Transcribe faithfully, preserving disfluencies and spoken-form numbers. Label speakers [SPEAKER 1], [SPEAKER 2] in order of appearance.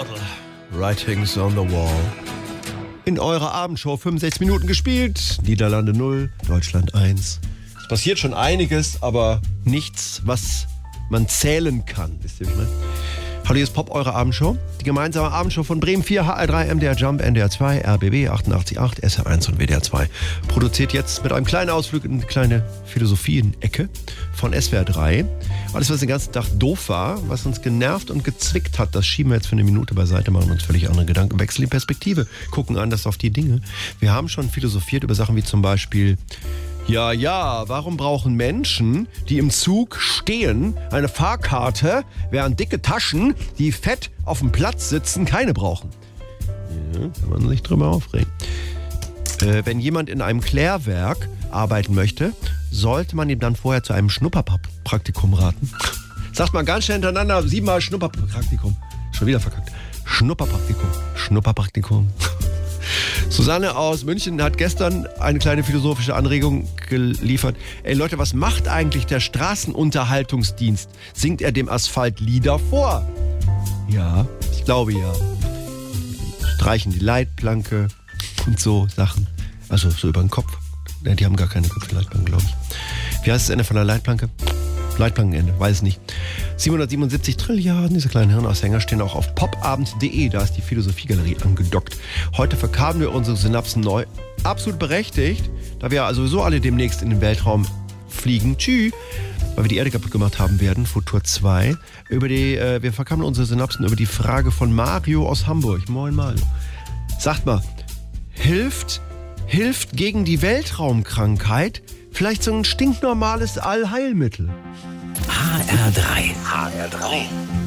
[SPEAKER 1] Aristotle. Writings on the Wall. In eurer Abendshow fünfundsechzig Minuten gespielt. Niederlande null, Deutschland eins. Es passiert schon einiges, aber nichts, was man zählen kann. Wisst ihr, wie ich meine? Hallo, hier ist Pop, eure Abendshow. Die gemeinsame Abendshow von Bremen vier, H R drei, M D R Jump, N D R zwei, R B B achtundachtzig Komma acht, S R eins und W D R zwei. Produziert jetzt mit einem kleinen Ausflug in eine kleine Philosophien-Ecke von S W R drei. Alles, was den ganzen Tag doof war, was uns genervt und gezwickt hat, das schieben wir jetzt für eine Minute beiseite, machen uns völlig andere Gedanken, wechseln die Perspektive, gucken anders auf die Dinge. Wir haben schon philosophiert über Sachen wie zum Beispiel... Ja, ja, warum brauchen Menschen, die im Zug stehen, eine Fahrkarte, während dicke Taschen, die fett auf dem Platz sitzen, keine brauchen? Ja, kann man sich drüber aufregen. Äh, wenn jemand in einem Klärwerk arbeiten möchte, sollte man ihm dann vorher zu einem Schnupperpraktikum raten. Sagt man ganz schnell hintereinander, siebenmal Schnupperpraktikum. Schon wieder verkackt. Schnupperpraktikum. Schnupperpraktikum. Susanne aus München hat gestern eine kleine philosophische Anregung geliefert. Ey Leute, was macht eigentlich der Straßenunterhaltungsdienst? Singt er dem Asphalt Lieder vor? Ja, ich glaube ja. Streichen die Leitplanke und so Sachen. Also so über den Kopf. Ja, die haben gar keine Leitplanke, glaube ich. Wie heißt das Ende von der Leitplanke? Leitplankenende, weiß es nicht. siebenhundertsiebenundsiebzig Trilliarden dieser kleinen Hirnaushänger stehen auch auf popabend punkt de. Da ist die Philosophiegalerie angedockt. Heute verkabeln wir unsere Synapsen neu. Absolut berechtigt, da wir also sowieso alle demnächst in den Weltraum fliegen. Tschüss. Weil wir die Erde kaputt gemacht haben werden. Futur zwei. Über die, äh, wir verkabeln unsere Synapsen über die Frage von Mario aus Hamburg. Moin Mario. Sagt mal, hilft, hilft gegen die Weltraumkrankheit vielleicht so ein stinknormales Allheilmittel?
[SPEAKER 2] H R drei. H R drei.